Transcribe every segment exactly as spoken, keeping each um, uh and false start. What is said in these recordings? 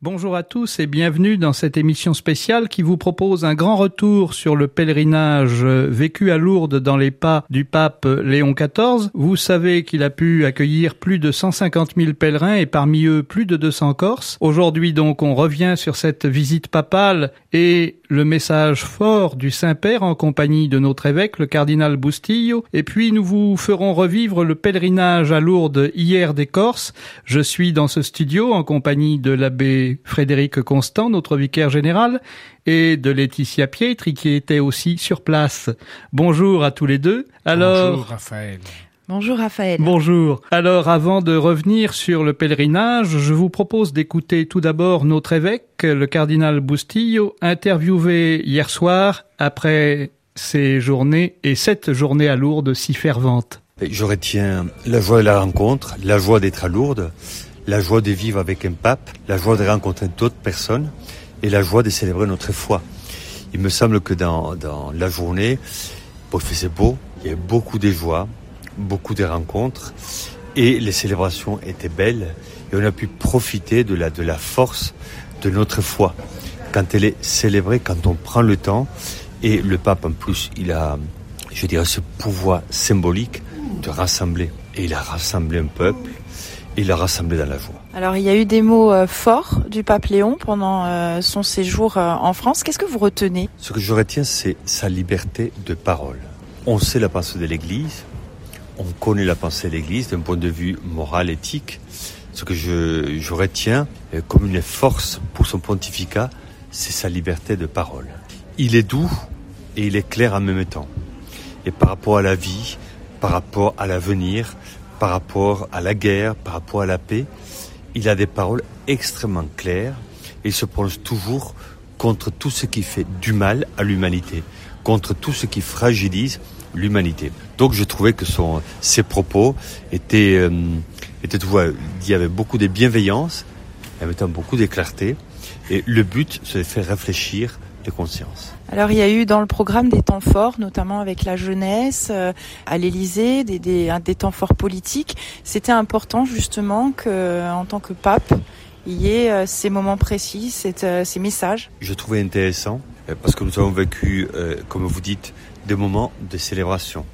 Bonjour à tous et bienvenue dans cette émission spéciale qui vous propose un grand retour sur le pèlerinage vécu à Lourdes dans les pas du pape Léon quatorze. Vous savez qu'il a pu accueillir plus de cent cinquante mille pèlerins et parmi eux plus de deux cents Corses. Aujourd'hui donc on revient sur cette visite papale et le message fort du Saint-Père en compagnie de notre évêque, le cardinal Bustillo. Et puis nous vous ferons revivre le pèlerinage à Lourdes hier des Corses. Je suis dans ce studio en compagnie de l'abbé Frédéric Constant, notre vicaire général, et de Laetitia Pietri qui était aussi sur place. Bonjour à tous les deux. Alors, bonjour Raphaël. Bonjour Raphaël. Bonjour. Alors avant de revenir sur le pèlerinage, je vous propose d'écouter tout d'abord notre évêque, le cardinal Bustillo, interviewé hier soir après ces journées et cette journée à Lourdes si fervente. Je retiens la joie de la rencontre, la joie d'être à Lourdes, la joie de vivre avec un pape, la joie de rencontrer d'autres personnes et la joie de célébrer notre foi. Il me semble que dans, dans la journée, bon, il faisait beau, il y avait beaucoup de joie, beaucoup de rencontres et les célébrations étaient belles et on a pu profiter de la, de la force de notre foi quand elle est célébrée, quand on prend le temps. Et le pape en plus, il a, je dirais, ce pouvoir symbolique de rassembler. Et il a rassemblé un peuple. Et il a rassemblé dans la joie. Alors, il y a eu des mots euh, forts du pape Léon pendant euh, son séjour euh, en France. Qu'est-ce que vous retenez ? Ce que je retiens, c'est sa liberté de parole. On sait la pensée de l'Église, on connaît la pensée de l'Église d'un point de vue moral, éthique. Ce que je, je retiens euh, comme une force pour son pontificat, c'est sa liberté de parole. Il est doux et il est clair en même temps. Et par rapport à la vie, par rapport à l'avenir, par rapport à la guerre, par rapport à la paix, il a des paroles extrêmement claires et il se prononce toujours contre tout ce qui fait du mal à l'humanité, contre tout ce qui fragilise l'humanité. Donc je trouvais que son, ses propos étaient, euh, étaient toujours dits avec beaucoup de bienveillance, en mettant beaucoup de clarté, et le but, c'est de faire réfléchir les consciences. Alors il y a eu dans le programme des temps forts, notamment avec la jeunesse, euh, à l'Élysée, des, des, des temps forts politiques. C'était important justement que, en tant que pape, il y ait euh, ces moments précis, cette, euh, ces messages. Je trouvais intéressant euh, parce que nous avons vécu, euh, comme vous dites, des moments de célébration,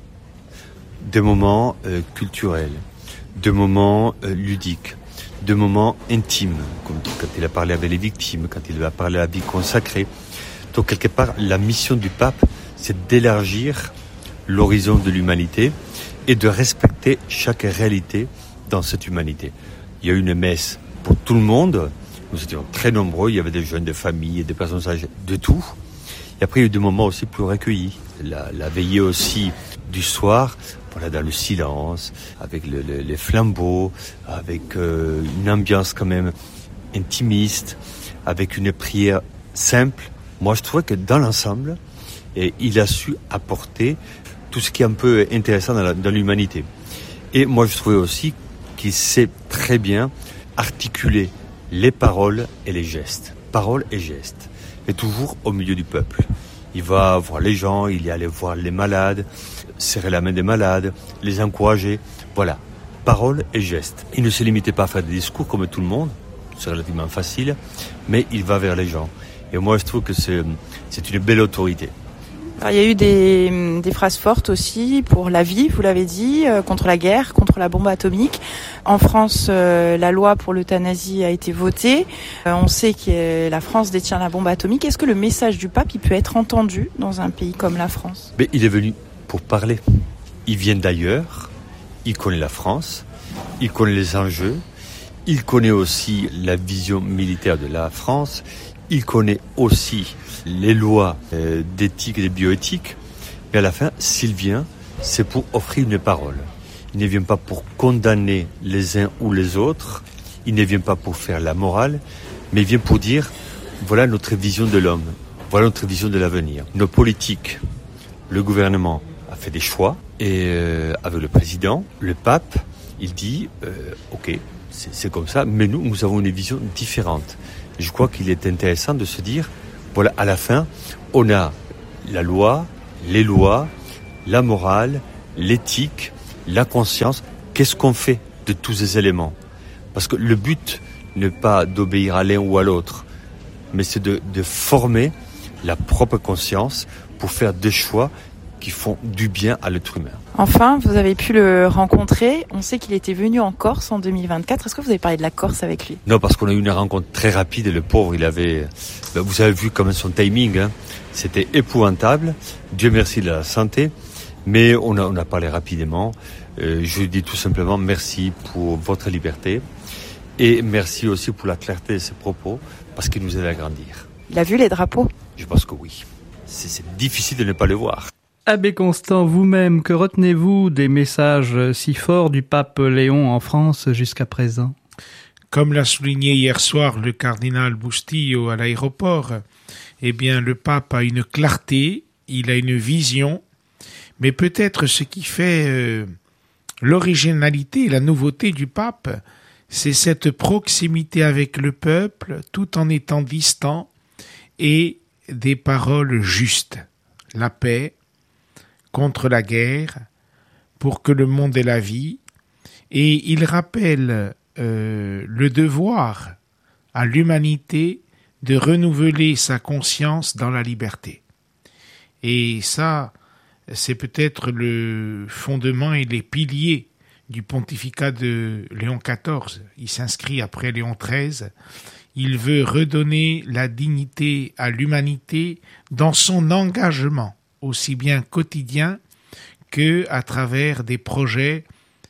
des moments euh, culturels, des moments euh, ludiques, des moments intimes, comme quand il a parlé avec les victimes, quand il a parlé à la vie consacrée. Donc quelque part, la mission du pape, c'est d'élargir l'horizon de l'humanité et de respecter chaque réalité dans cette humanité. Il y a eu une messe pour tout le monde, nous étions très nombreux, il y avait des jeunes, des familles, des personnes âgées, de tout. Et après, il y a eu des moments aussi plus recueillis. La, la veillée aussi du soir, voilà, dans le silence, avec le, le, les flambeaux, avec euh, une ambiance quand même intimiste, avec une prière simple. Moi, je trouvais que dans l'ensemble, et il a su apporter tout ce qui est un peu intéressant dans, la, dans l'humanité. Et moi, je trouvais aussi qu'il sait très bien articuler les paroles et les gestes. Paroles et gestes. Et toujours au milieu du peuple. Il va voir les gens, il y allait voir les malades, serrer la main des malades, les encourager. Voilà, paroles et gestes. Il ne se limitait pas à faire des discours comme tout le monde, c'est relativement facile, mais il va vers les gens. Et moi, je trouve que c'est, c'est une belle autorité. Alors, il y a eu des, des phrases fortes aussi pour la vie, vous l'avez dit, euh, contre la guerre, contre la bombe atomique. En France, euh, la loi pour l'euthanasie a été votée. Euh, on sait que la France détient la bombe atomique. Est-ce que le message du pape il peut être entendu dans un pays comme la France ? Mais il est venu pour parler. Il vient d'ailleurs, il connaît la France, il connaît les enjeux, il connaît aussi la vision militaire de la France. Il connaît aussi les lois euh, d'éthique et de bioéthique. Mais à la fin, s'il vient, c'est pour offrir une parole. Il ne vient pas pour condamner les uns ou les autres. Il ne vient pas pour faire la morale. Mais il vient pour dire, voilà notre vision de l'homme. Voilà notre vision de l'avenir. Nos politiques, le gouvernement a fait des choix. Et euh, avec le président, le pape, il dit, euh, ok, c'est, c'est comme ça. Mais nous, nous avons une vision différente. Je crois qu'il est intéressant de se dire, voilà, à la fin, on a la loi, les lois, la morale, l'éthique, la conscience. Qu'est-ce qu'on fait de tous ces éléments ? Parce que le but ne pas d'obéir à l'un ou à l'autre, mais c'est de, de former la propre conscience pour faire des choix qui font du bien à l'être humain. Enfin, vous avez pu le rencontrer. On sait qu'il était venu en Corse en deux mille vingt-quatre. Est-ce que vous avez parlé de la Corse avec lui ? Non, parce qu'on a eu une rencontre très rapide et le pauvre, il avait... Ben, vous avez vu comme son timing, hein, c'était épouvantable. Dieu merci de la santé. Mais on a, on a parlé rapidement. Euh, je lui dis tout simplement merci pour votre liberté. Et merci aussi pour la clarté de ses propos, parce qu'il nous aide à grandir. Il a vu les drapeaux ? Je pense que oui. C'est, c'est difficile de ne pas le voir. Abbé Constant, vous-même, que retenez-vous des messages si forts du pape Léon en France jusqu'à présent ? Comme l'a souligné hier soir le cardinal Bustillo à l'aéroport, eh bien le pape a une clarté, il a une vision, mais peut-être ce qui fait euh, l'originalité et la nouveauté du pape, c'est cette proximité avec le peuple tout en étant distant et des paroles justes. La paix contre la guerre, pour que le monde ait la vie, et il rappelle euh, le devoir à l'humanité de renouveler sa conscience dans la liberté. Et ça, c'est peut-être le fondement et les piliers du pontificat de Léon quatorze. Il s'inscrit après Léon treize. Il veut redonner la dignité à l'humanité dans son engagement, aussi bien quotidien que à travers des projets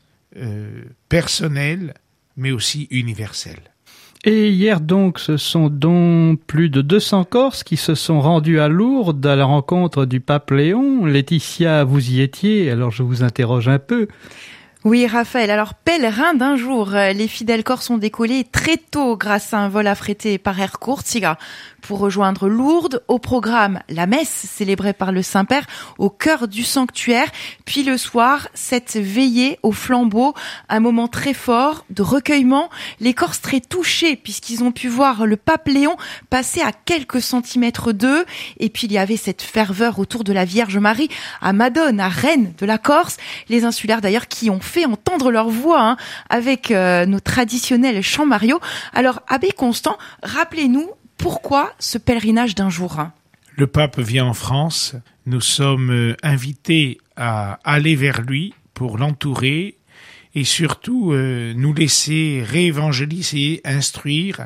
euh, personnels, mais aussi universels. Et hier donc, ce sont donc plus de deux cents Corses qui se sont rendus à Lourdes à la rencontre du pape Léon. Laetitia, vous y étiez, alors je vous interroge un peu. Oui, Raphaël. Alors, pèlerin d'un jour, les fidèles corses ont décollé très tôt grâce à un vol affrété par Air Corsica pour rejoindre Lourdes. Au programme, la messe célébrée par le Saint-Père au cœur du sanctuaire. Puis le soir, cette veillée au flambeau, un moment très fort de recueillement. Les Corses très touchés puisqu'ils ont pu voir le pape Léon passer à quelques centimètres d'eux. Et puis il y avait cette ferveur autour de la Vierge Marie à Madone, à reine de la Corse. Les insulaires d'ailleurs qui ont fait entendre leur voix hein, avec euh, nos traditionnels chants mariaux. Alors, Abbé Constant, rappelez-nous pourquoi ce pèlerinage d'un jour hein. Le pape vient en France, nous sommes euh, invités à aller vers lui pour l'entourer et surtout euh, nous laisser réévangéliser, instruire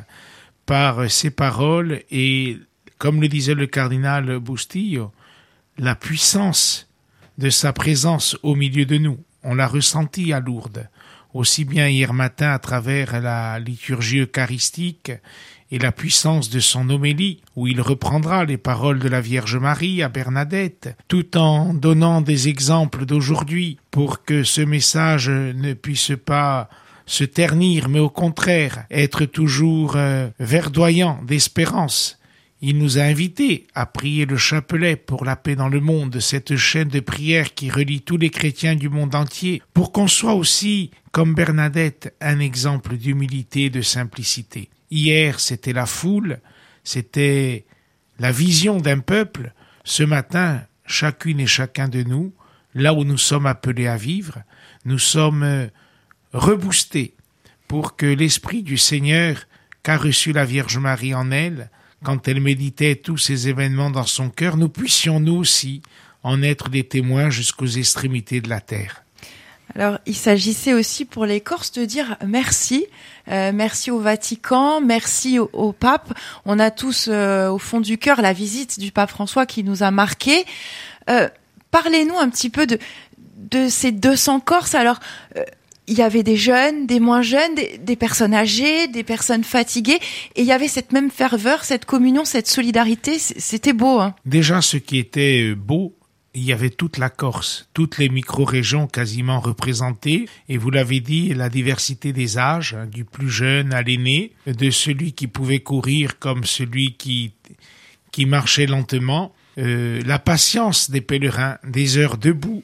par ses paroles et, comme le disait le cardinal Bustillo, la puissance de sa présence au milieu de nous. On l'a ressenti à Lourdes, aussi bien hier matin à travers la liturgie eucharistique et la puissance de son homélie, où il reprendra les paroles de la Vierge Marie à Bernadette, tout en donnant des exemples d'aujourd'hui pour que ce message ne puisse pas se ternir, mais au contraire être toujours euh, verdoyant d'espérance. Il nous a invités à prier le chapelet pour la paix dans le monde, cette chaîne de prière qui relie tous les chrétiens du monde entier, pour qu'on soit aussi, comme Bernadette, un exemple d'humilité et de simplicité. Hier, c'était la foule, c'était la vision d'un peuple. Ce matin, chacune et chacun de nous, là où nous sommes appelés à vivre, nous sommes reboostés pour que l'Esprit du Seigneur, qu'a reçu la Vierge Marie en elle, quand elle méditait tous ces événements dans son cœur, nous puissions nous aussi en être des témoins jusqu'aux extrémités de la terre. Alors, il s'agissait aussi pour les Corses de dire merci, euh, merci au Vatican, merci au, au pape. On a tous euh, au fond du cœur la visite du pape François qui nous a marqués. Euh, parlez-nous un petit peu de, de ces deux cents Corses. Alors, euh, il y avait des jeunes, des moins jeunes, des, des personnes âgées, des personnes fatiguées, et il y avait cette même ferveur, cette communion, cette solidarité. C'était beau. Hein. Déjà, ce qui était beau, il y avait toute la Corse, toutes les micro-régions quasiment représentées, et vous l'avez dit, la diversité des âges, du plus jeune à l'aîné, de celui qui pouvait courir comme celui qui, qui marchait lentement, euh, la patience des pèlerins, des heures debout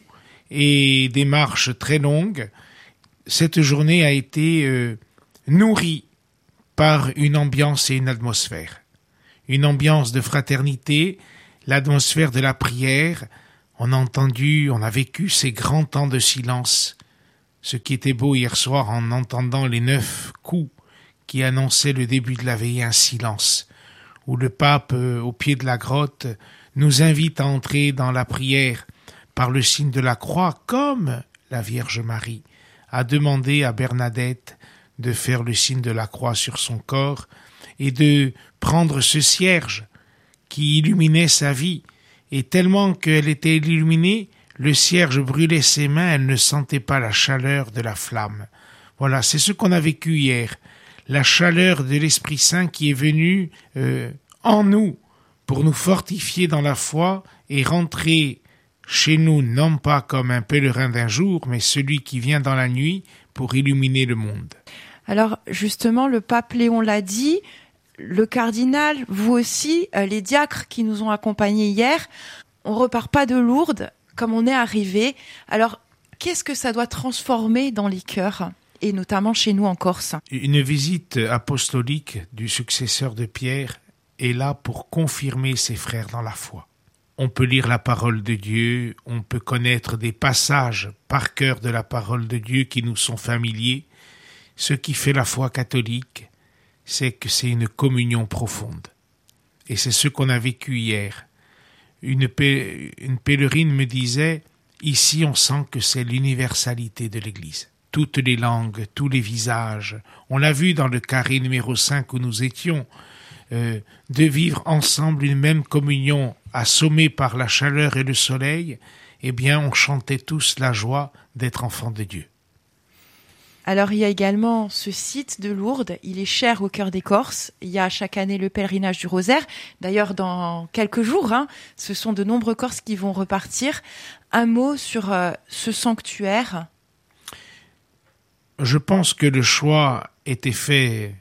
et des marches très longues. Cette journée a été euh, nourrie par une ambiance et une atmosphère. Une ambiance de fraternité, l'atmosphère de la prière. On a entendu, on a vécu ces grands temps de silence. Ce qui était beau hier soir en entendant les neuf coups qui annonçait le début de la veillée, un silence, où le pape, euh, au pied de la grotte, nous invite à entrer dans la prière par le signe de la croix, comme la Vierge Marie a demandé à Bernadette de faire le signe de la croix sur son corps et de prendre ce cierge qui illuminait sa vie, et tellement qu'elle était illuminée, le cierge brûlait ses mains, elle ne sentait pas la chaleur de la flamme. Voilà, c'est ce qu'on a vécu hier, la chaleur de l'Esprit Saint qui est venu euh, en nous pour nous fortifier dans la foi et rentrer chez nous non pas comme un pèlerin d'un jour, mais celui qui vient dans la nuit pour illuminer le monde. Alors justement, le pape Léon l'a dit, le cardinal, vous aussi, euh, les diacres qui nous ont accompagnés hier, on repart pas de Lourdes comme on est arrivé. Alors, qu'est-ce que ça doit transformer dans les cœurs, et notamment chez nous en Corse? Une visite apostolique du successeur de Pierre est là pour confirmer ses frères dans la foi. On peut lire la parole de Dieu, on peut connaître des passages par cœur de la parole de Dieu qui nous sont familiers. Ce qui fait la foi catholique, c'est que c'est une communion profonde. Et c'est ce qu'on a vécu hier. Une, pé- une pèlerine me disait, ici on sent que c'est l'universalité de l'Église. Toutes les langues, tous les visages. On l'a vu dans le carré numéro cinq où nous étions, euh, de vivre ensemble une même communion assommée par la chaleur et le soleil, eh bien on chantait tous la joie d'être enfants de Dieu. Alors il y a également ce site de Lourdes, il est cher au cœur des Corses, il y a chaque année le pèlerinage du Rosaire, d'ailleurs dans quelques jours, hein, ce sont de nombreux Corses qui vont repartir. Un mot sur euh, ce sanctuaire? Je pense que le choix était fait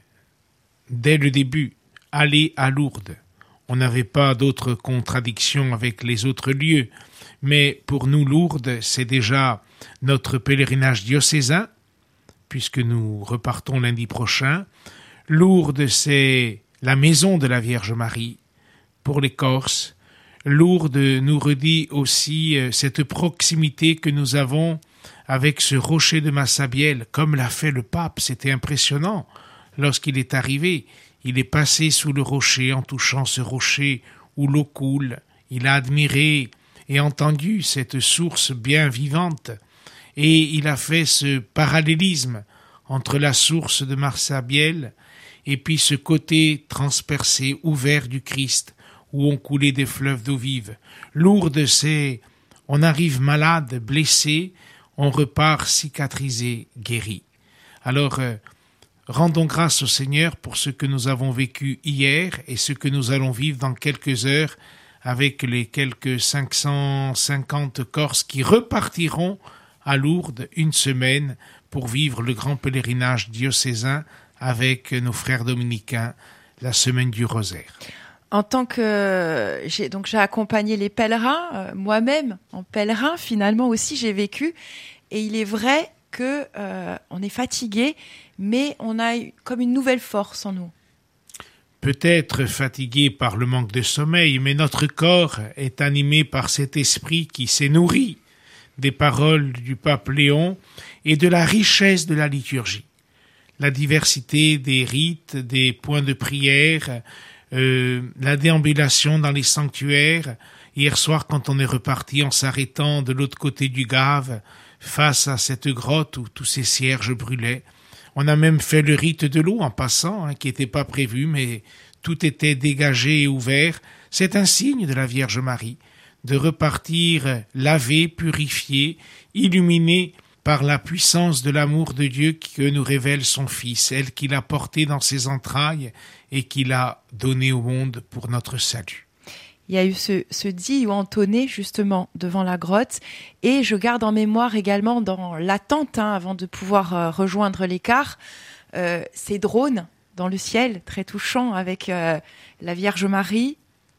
dès le début, aller à Lourdes. On n'avait pas d'autres contradictions avec les autres lieux, mais pour nous Lourdes, c'est déjà notre pèlerinage diocésain, puisque nous repartons lundi prochain. Lourdes, c'est la maison de la Vierge Marie pour les Corses. Lourdes nous redit aussi cette proximité que nous avons avec ce rocher de Massabielle, comme l'a fait le pape. C'était impressionnant. Lorsqu'il est arrivé, il est passé sous le rocher en touchant ce rocher où l'eau coule. Il a admiré et entendu cette source bien vivante. Et il a fait ce parallélisme entre la source de Massabielle et puis ce côté transpercé, ouvert du Christ, où ont coulé des fleuves d'eau vive. Lourdes, c'est on arrive malade, blessé, on repart cicatrisé, guéri. Alors, euh, rendons grâce au Seigneur pour ce que nous avons vécu hier et ce que nous allons vivre dans quelques heures avec les quelques cinq cent cinquante Corses qui repartiront à Lourdes une semaine pour vivre le grand pèlerinage diocésain avec nos frères dominicains, la semaine du Rosaire. En tant que j'ai donc j'ai accompagné les pèlerins, euh, moi-même en pèlerin finalement aussi j'ai vécu, et il est vrai que euh, on est fatigué, mais on a comme une nouvelle force en nous. Peut-être fatigué par le manque de sommeil, mais notre corps est animé par cet esprit qui s'est nourri des paroles du pape Léon et de la richesse de la liturgie. La diversité des rites, des points de prière, euh, la déambulation dans les sanctuaires. Hier soir, quand on est reparti en s'arrêtant de l'autre côté du Gave, face à cette grotte où tous ces cierges brûlaient, on a même fait le rite de l'eau en passant, hein, qui n'était pas prévu, mais tout était dégagé et ouvert. C'est un signe de la Vierge Marie, de repartir lavé, purifié, illuminé par la puissance de l'amour de Dieu que nous révèle son Fils, elle qu'il a porté dans ses entrailles et qu'il a donné au monde pour notre salut. Il y a eu ce, ce dit ou entonné justement devant la grotte, et je garde en mémoire également dans l'attente hein, avant de pouvoir euh, rejoindre l'écart, euh, ces drones dans le ciel, très touchants, avec euh, la Vierge Marie.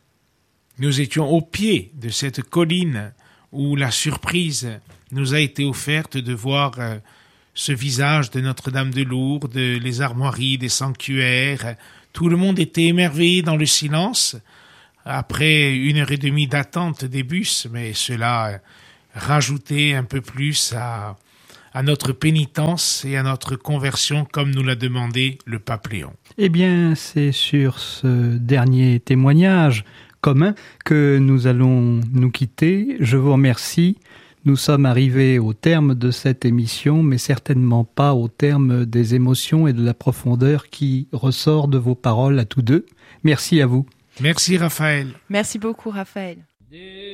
Nous étions au pied de cette colline où la surprise nous a été offerte de voir euh, ce visage de Notre-Dame de Lourdes, les armoiries des sanctuaires. Tout le monde était émerveillé dans le silence. Après une heure et demie d'attente des bus, mais cela rajoutait un peu plus à, à notre pénitence et à notre conversion comme nous l'a demandé le pape Léon. Eh bien, c'est sur ce dernier témoignage commun que nous allons nous quitter. Je vous remercie. Nous sommes arrivés au terme de cette émission, mais certainement pas au terme des émotions et de la profondeur qui ressort de vos paroles à tous deux. Merci à vous. Merci Raphaël. Merci beaucoup Raphaël.